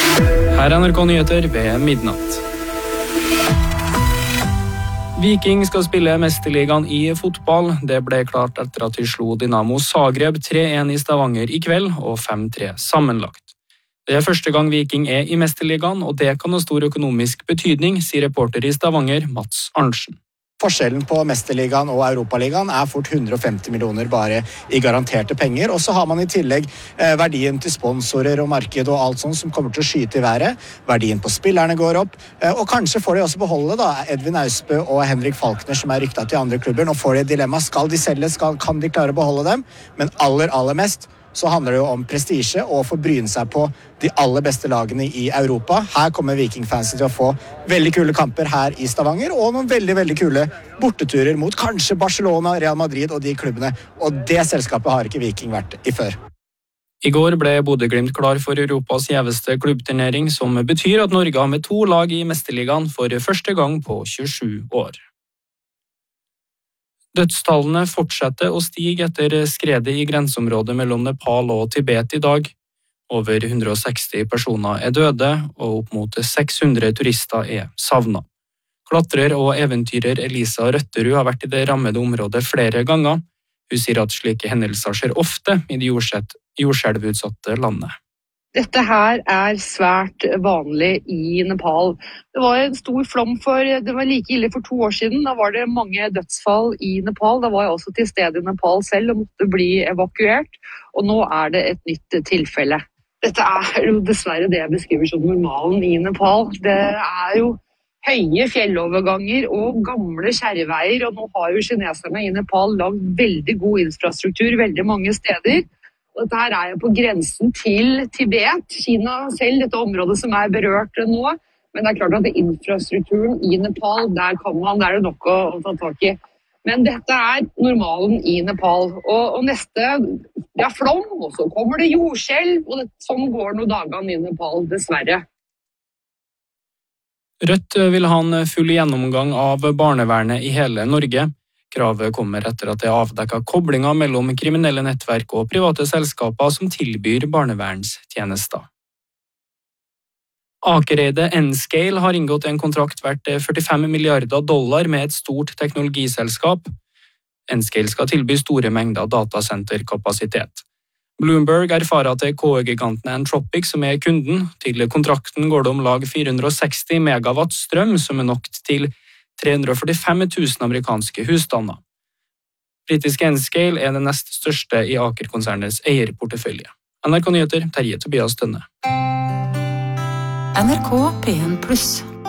Her er NRK Nyheter ved midnatt. Viking skal spille mesterligaen i fotball. Det ble klart etter at de slo Dynamo Zagreb 3-1 i Stavanger i kveld og 5-3 sammenlagt. Det er første gang Viking er i mesterligaen, og det kan ha stor økonomisk betydning, sier reporter i Stavanger Mats Arntzen. Forskjellen på Mesterligaen og Europaligaen er fort 150 millioner bare i garanterte penger, og så har man i tillegg verdien til sponsorer og marked og alt sånt som kommer til å skyte i været. Verdien på spillerne går opp, og kanskje får de også beholde da Edvin Ausbø og Henrik Falkner som er ryktet til andre klubber. Nå får de et dilemma, skal de selge, kan de klare å beholde dem? Men aller mest så handler det jo om prestisje og få bryne seg på de aller beste lagene i Europa. Her kommer Viking-fansen til å få veldig kule kamper her i Stavanger, og noen veldig kule borteturer mot kanskje Barcelona, Real Madrid og de klubbene. Og det selskapet har ikke Viking vært i før. I går ble Bodø/Glimt klar for Europas gjeveste klubbturnering, som betyr at Norge har med 2 lag i mesterligaen for første gang på 27 år. Dødstallene fortsetter å stige etter skredet i grenseområdet mellom Nepal og Tibet i dag. Over 160 personer er døde, og opp mot 600 turister er savnet. Klatrer og eventyrer Elisa Røtterud har vært i det rammede området flere ganger. Hun sier at slike hendelser skjer ofte i det jordskjelvutsatte landet. Dette her er svært vanlig i Nepal. Det var en stor flom det var like ille for 2 år siden. Da var det mange dødsfall i Nepal. Da var jeg også til stede i Nepal selv og måtte bli evakuert. Og nå er det et nytt tilfelle. Dette er jo dessverre det jeg beskriver som normalen i Nepal. Det er jo høye fjelloverganger og gamle kjerreveier. Og nå har jo kineserne i Nepal lagd veldig god infrastruktur veldig mange steder. Og dette her er jo på grensen til Tibet, Kina selv, dette området som er berørt nå. Men det er klart at infrastrukturen i Nepal, der er det nok å ta tak i. Men dette er normalen i Nepal. Og neste, det er flom, og så kommer det jordskjelv, og sånn går noen dagene i Nepal, dessverre. Rødt vil ha en full gjennomgang av barnevernet i hele Norge. Kravet kommer etter at det er avdekket koblinger mellom kriminelle nettverk og private selskaper som tilbyr barnevernstjenester. Akereide Nscale har inngått en kontrakt verdt $45 milliarder med et stort teknologiselskap. Nscale skal tilby store mengder datasenterkapasitet. Bloomberg erfarer at det er KI-giganten Anthropic som er kunden. Til kontrakten går det om lag 460 megawatt strøm, som er nok til 345 000 amerikanske husstander. Britiske Nscale er det nest største i Aker-konsernets eierportefølje. NRK Nyheter, Terje Tobias Tønne. NRK P1+.